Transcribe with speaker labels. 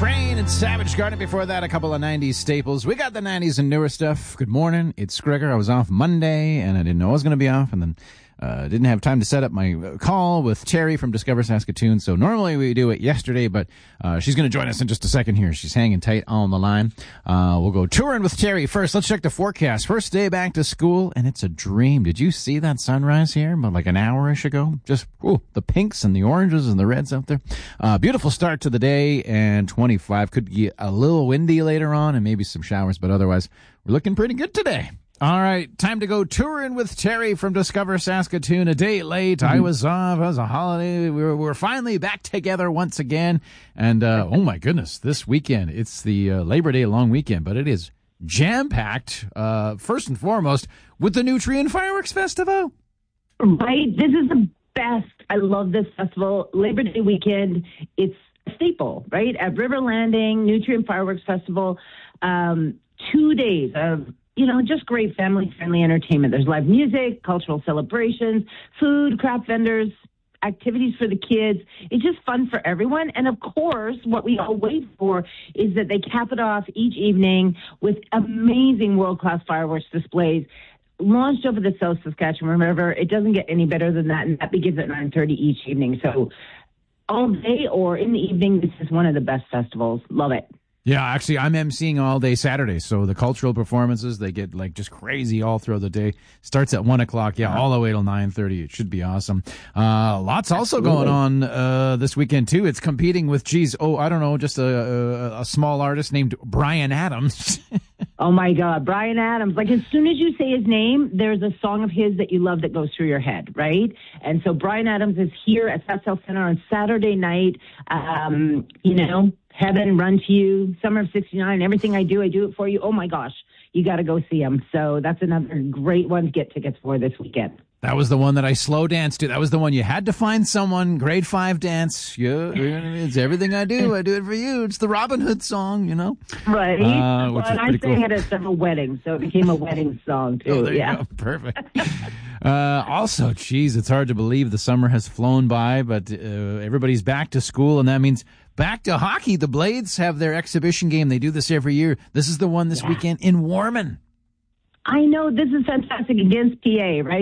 Speaker 1: Train and Savage Garden. Before that, a couple of 90s staples. We got the 90s and newer stuff. Good morning. It's Gregor. I was off Monday, and I didn't know I was going to be off, and then didn't have time to set up my call with Terry from Discover Saskatoon. So normally we do it yesterday, but she's going to join us in just a second here. She's hanging tight on the line. We'll go touring with Terry first. Let's check the forecast. First day back to school, and it's a dream. Did you see that sunrise here about like an hour-ish ago? Just the pinks and the oranges and the reds out there. Beautiful start to the day, and 25. Could get a little windy later on and maybe some showers, but otherwise we're looking pretty good today. All right, time to go touring with Terry from Discover Saskatoon. A day late. I was off. It was a holiday. We're finally back together once again. And, oh my goodness, this weekend, it's the Labor Day long weekend, but it is jam-packed, first and foremost, with the Nutrien Fireworks Festival.
Speaker 2: Right. This is the best. I love this festival. Labor Day weekend, it's a staple, right? At River Landing, Nutrien Fireworks Festival, 2 days of just great family-friendly entertainment. There's live music, cultural celebrations, food, craft vendors, activities for the kids. It's just fun for everyone. And, of course, what we all wait for is that they cap it off each evening with amazing world-class fireworks displays launched over the South Saskatchewan River. It doesn't get any better than that, and that begins at 9:30 each evening. So all day or in the evening, this is one of the best festivals. Love it.
Speaker 1: Yeah, actually, I'm emceeing all day Saturday, so the cultural performances, they get like just crazy all throughout the day. Starts at 1 o'clock, all the way till 9:30. It should be awesome. Lots also going on this weekend, too. It's competing with, just a small artist named Bryan Adams.
Speaker 2: Oh, my God, Bryan Adams. Like, as soon as you say his name, there's a song of his that you love that goes through your head, right? And so Bryan Adams is here at South Center on Saturday night, Heaven, Run to You, Summer of 69, everything I do it for you. Oh, my gosh, you got to go see him. So that's another great one to get tickets for this weekend.
Speaker 1: That was the one that I slow danced to. That was the one you had to find someone, grade 5 dance. Yeah, it's everything I do it for you. It's the Robin Hood song,
Speaker 2: Right.
Speaker 1: Which is
Speaker 2: I
Speaker 1: pretty
Speaker 2: sang
Speaker 1: cool.
Speaker 2: it at several weddings, so it became a wedding song, too.
Speaker 1: Oh, there you go. Perfect. Also, geez, it's hard to believe the summer has flown by, but everybody's back to school, and that means back to hockey. The Blades have their exhibition game. They do this every year. This is the one this weekend in Warman.
Speaker 2: I know. This is fantastic against PA, right?